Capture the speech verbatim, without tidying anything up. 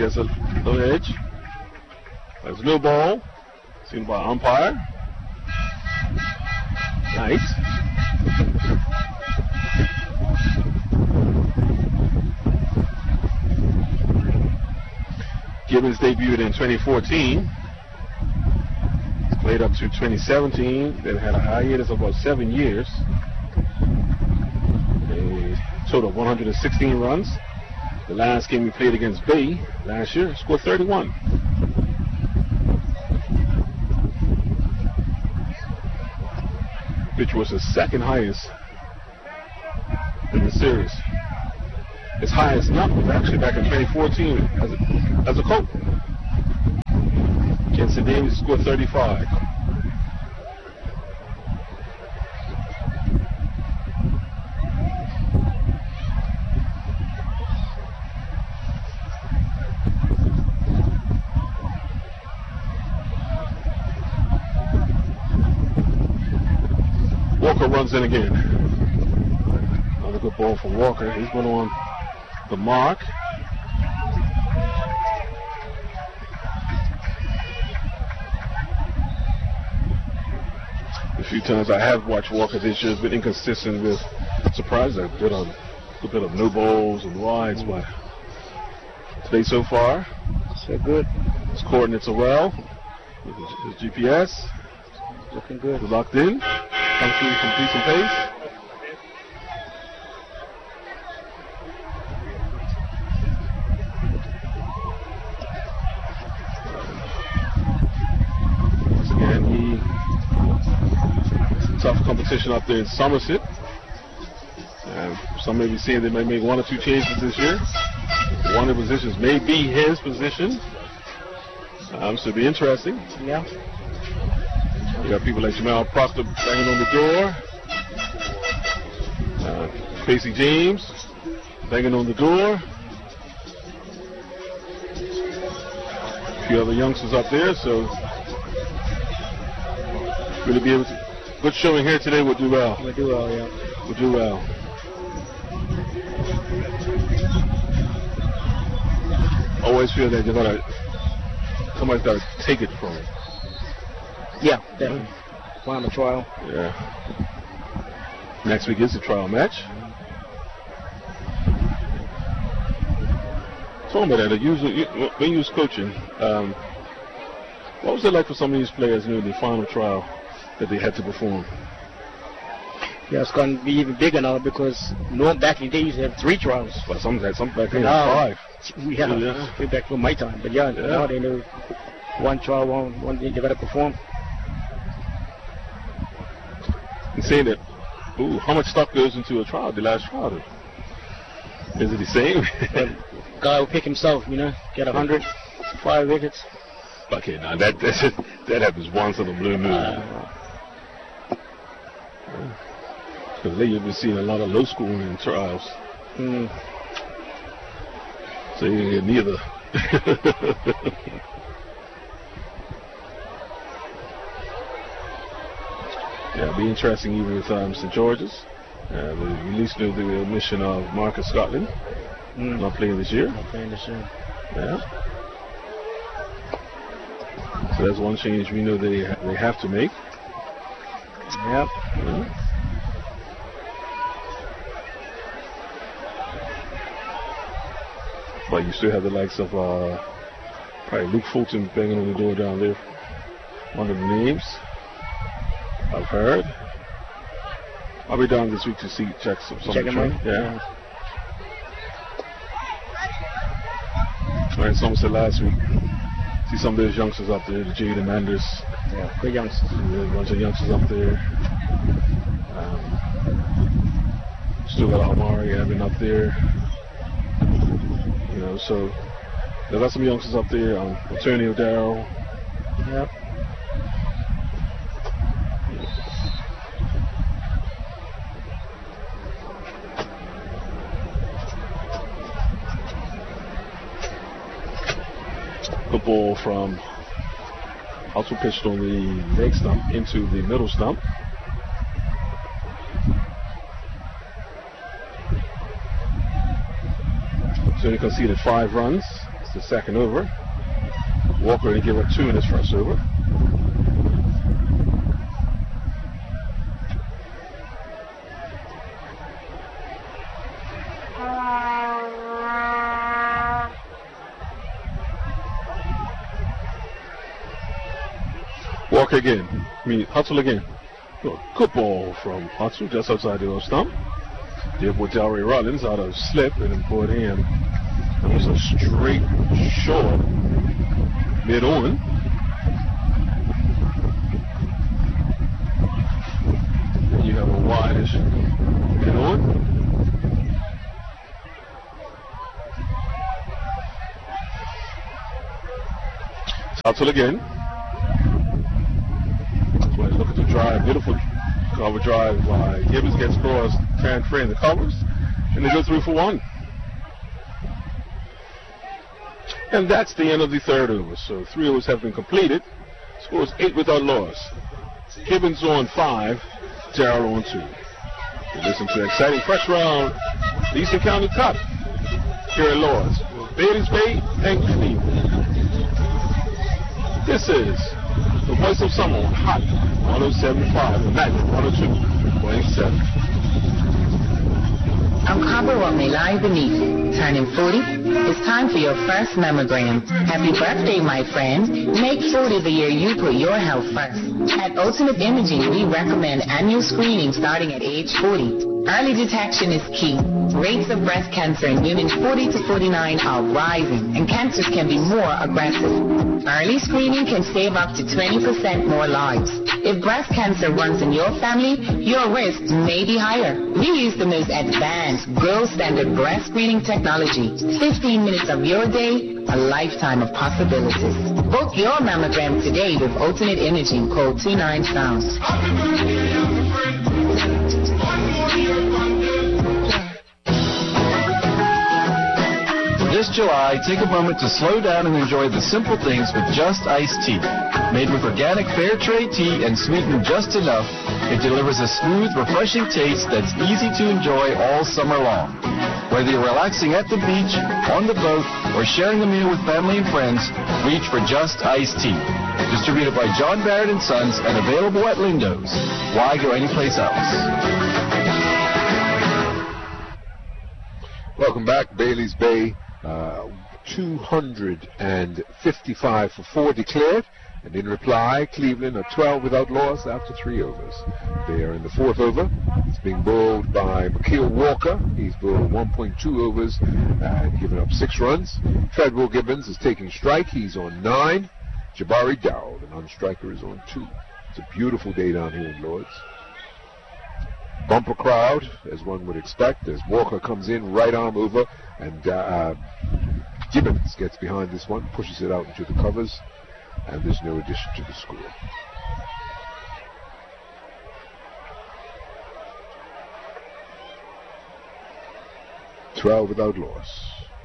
Gets a low edge. There's no ball. Seen by umpire. Nice. Gibbons debuted in twenty fourteen. Played up to twenty seventeen. Then had a hiatus of about seven years. A total of one hundred sixteen runs. The last game we played against Bay last year, scored thirty-one. Which was the second highest in the series. His highest number was actually back in twenty fourteen as a, as a Colt. Jensen Davis scored thirty-five. Walker runs in again. Another good ball for Walker. He's going on the mark. A few times I have watched Walker this year, has been inconsistent with, surprised a bit of, a bit of no balls and wides, but today so far, so good. His coordinates are well. His G P S looking good. He's locked in. Comes through complete some pace. Tough competition up there in Somerset. Uh, some may be saying they may make one or two changes this year. One of the positions may be his position. Um, so it'll be interesting. Yeah. You got people like Jamal Proctor banging on the door. Uh, Casey James banging on the door. A few other youngsters up there, so really be able to. Good showing here today. We'll do well. We'll do well, yeah. We'll do well. Always feel that you're gonna, somebody's gotta take it from it. Yeah, definitely. Final trial. Yeah. Next week is the trial match. Talking about that, usually when you was coaching, um, what was it like for some of these players in the final trial that they had to perform? Yeah, it's going to be even bigger now because no, back in the day you used to have three trials. Well, some had some back then now, five. Yeah, yeah. Way back from my time. But yeah, yeah. Now they know one trial, one, one day they got to perform. And saying that, ooh, how much stuff goes into a trial? The last trial, is it the same? Well, guy will pick himself, you know, get a hundred, five wickets. Okay, now that that, that happens once in a blue moon. Because uh, lately you've been seeing a lot of low scoring trials. Mm. So you get neither. Yeah, it'll be interesting even with um, Saint George's. Uh, we released the omission of Marcus Scotland. Mm. Not playing this year. Not playing this year. Yeah. So that's one change we know they ha they have to make. Yep. Yeah. But you still have the likes of uh, probably Luke Fulton banging on the door down there. One of the names I've heard. I'll be down this week to see check some some check him out. Yeah. yeah. I ran Somerset last week. See some of those youngsters up there, the Jaden Manders. Yeah, good youngsters. A bunch of youngsters up there. Um, still got Amari Evan up there. You know, so they got some youngsters up there. Um, Attorney O'Darrell. Yep. Good ball from also pitched on the leg stump into the middle stump. So they conceded five runs. the second over. Walker didn't give up two in his first over. Walker again. I mean, Hutzel again. Good ball from Hutzel just outside the off stump. Deal with Delray Rollins out of slip and then put him. That was a straight short mid on. Then you have a wide-ish mid on. Hutzel again. Looking to drive, beautiful cover drive by Gibbons, gets across, Tan Frame the covers, and they go three for one. And that's the end of the third over. So three overs have been completed. Scores eight without loss. Gibbons on five, Darrell on two. You listen to an exciting fresh round, Eastern County Cup here at Lords, Bailey's Bay and Cleveland. This is the voice of summer on Hot one oh seven point five, the Magic one oh two point seven. I'm Copper Romney Beneath. Turning forty? It's time for your first mammogram. Happy birthday, my friend. Make forty the year you put your health first. At Ultimate Imaging, we recommend annual screening starting at age forty. Early detection is key. Rates of breast cancer in women forty to forty-nine are rising, and cancers can be more aggressive. Early screening can save up to twenty percent more lives. If breast cancer runs in your family, your risk may be higher. We use the most advanced, gold standard breast screening technology. fifteen minutes of your day, a lifetime of possibilities. Book your mammogram today with Ultimate Imaging. Call two nine sound. This July, take a moment to slow down and enjoy the simple things with Just Iced Tea. Made with organic fair trade tea and sweetened just enough, it delivers a smooth, refreshing taste that's easy to enjoy all summer long. Whether you're relaxing at the beach, on the boat, or sharing a meal with family and friends, reach for Just Iced Tea. Distributed by John Barrett and Sons and available at Lindo's. Why go anyplace else? Welcome back, Bailey's Bay. Uh, two hundred fifty-five for four declared, and in reply, Cleveland are twelve without loss after three overs. They are in the fourth over. It's being bowled by McKeel Walker. He's bowled one point two overs and given up six runs. Treadwell Gibbons is taking strike. He's on nine. Jabari Dowd, an unstriker, is on two. It's a beautiful day down here in Lords. Bumper crowd, as one would expect, as Walker comes in, right arm over, and uh, Gibbons gets behind this one, pushes it out into the covers, and there's no addition to the score. twelve without loss.